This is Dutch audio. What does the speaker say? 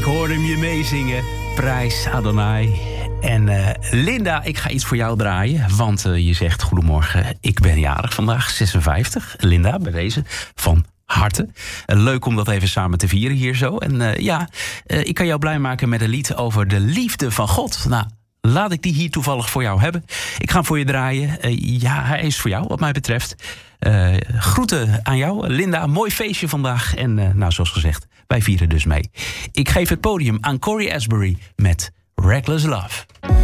hoorde hem je meezingen. Prijs Adonai. En Linda, ik ga iets voor jou draaien. Want je zegt goedemorgen, ik ben jarig vandaag, 56. Linda, bij deze van harte. Leuk om dat even samen te vieren hier zo. En ik kan jou blij maken met een lied over de liefde van God. Nou, laat ik die hier toevallig voor jou hebben. Ik ga hem voor je draaien. Hij is voor jou, wat mij betreft. Groeten aan jou, Linda. Mooi feestje vandaag. En zoals gezegd, wij vieren dus mee. Ik geef het podium aan Cory Asbury met Reckless Love.